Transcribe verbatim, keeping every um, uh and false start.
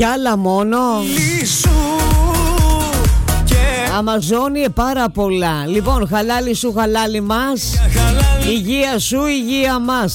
Κι άλλα μόνο. Αμαζόνιε πάρα πολλά. Λοιπόν, χαλάλι σου, χαλάλι μας. Υγεία σου, υγεία μας.